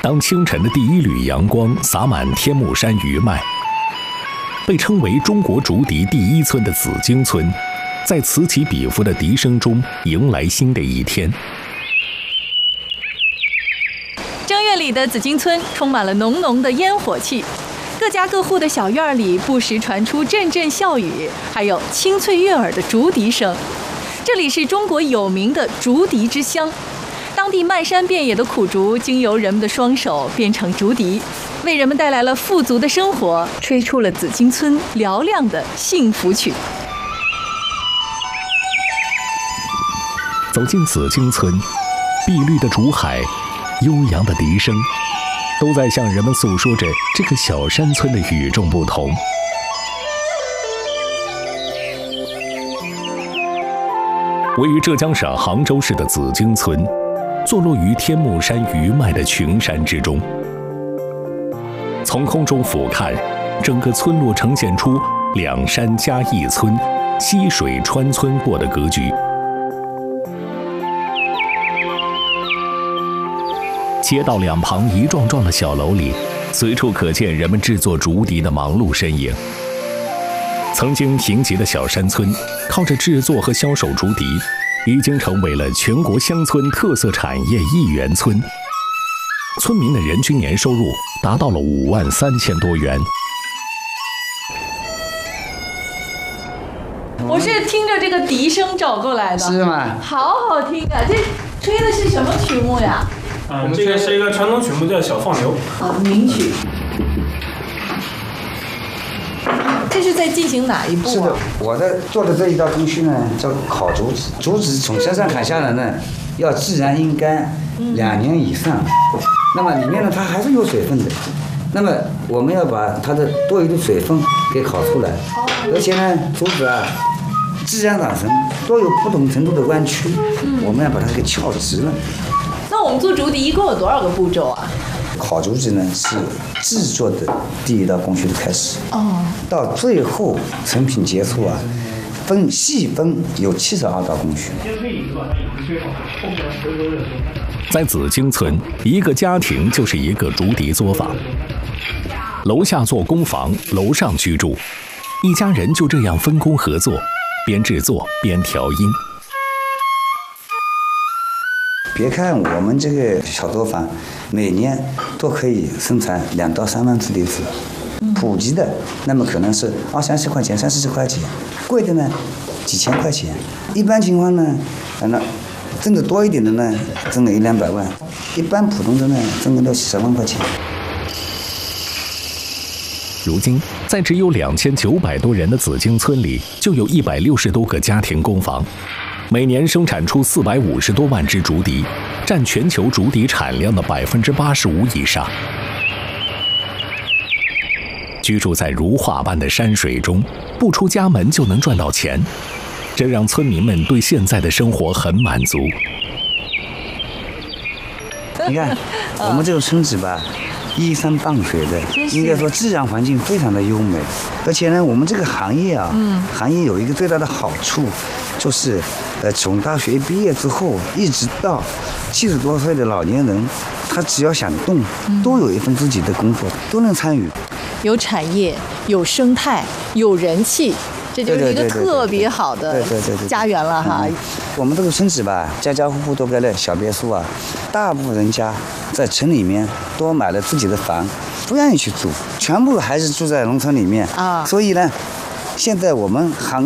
当清晨的第一缕阳光洒满天目山余脉，被称为中国竹笛第一村的紫荆村，在此起彼伏的笛声中迎来新的一天。 正月里的紫荆村充满了浓浓的烟火气，各家各户的小院里不时传出阵阵笑语，还有清脆悦耳的竹笛声。这里是中国有名的竹笛之乡，当地漫山遍野的苦竹经由人们的双手变成竹笛，为人们带来了富足的生活，吹出了紫荆村嘹亮的幸福曲。 走进紫荆村，碧绿的竹海，悠扬的笛声，都在向人们诉说着这个小山村的与众不同。位于浙江省杭州市的紫荆村，坐落于天目山余脉的群山之中。从空中俯瞰，整个村落呈现出两山加一村，溪水穿村过的格局。街道两旁一幢幢的小楼里，随处可见人们制作竹笛的忙碌身影。曾经贫瘠的小山村，靠着制作和销售竹笛，已经成为了全国乡村特色产业一员村。村民的人均年收入达到了53000多元。 我是听着这个笛声找过来的， 是吗？ 好好听啊！这吹的是什么曲目呀？ 这个是一个传统曲目，叫小放牛。 名曲。这是在进行哪一步啊？ 是的，我做的这一道工序呢，叫烤竹子。竹子从山上砍下来呢，要自然阴干2年以上。那么里面呢，它还是有水分的。那么我们要把它的多余的水分给烤出来。而且呢，竹子啊，自然长成，都有不同程度的弯曲，我们要把它给翘直了。 那我们做竹笛一共有多少个步骤啊？ 烤竹子呢是制作的第一道工序的开始，到最后成品结束啊，细分有72道工序。 在紫荆村，一个家庭就是一个竹笛作坊，楼下做工房，楼上居住，一家人就这样分工合作，边制作边调音。 别看我们这个小作坊，每年都可以生产2到3万支笛子，普及的那么可能是20-30块钱、30块钱，贵的呢几千块钱。一般情况呢，那挣得多一点的呢，挣了100-200万；一般普通的呢，挣个10万块钱。 如今，在只有2900多人的紫荆村里，就有160多个家庭工坊。每年生产出450多万支竹笛，占全球竹笛产量的85%以上。居住在如画般的山水中，不出家门就能赚到钱，这让村民们对现在的生活很满足。 你看，我们这个村子吧，依山傍水的，应该说自然环境非常的优美。而且呢，我们这个行业啊，行业有一个最大的好处，就是从大学毕业之后，一直到70多岁的老年人，他只要想动，都有一份自己的工作，都能参与。 有产业，有生态，有人气，这就是一个特别好的家园了哈。 我们这个村子吧，家家户户都盖了小别墅啊，大部分人家在城里面都买了自己的房，不愿意去住，全部还是住在农村里面啊。所以呢，现在我们行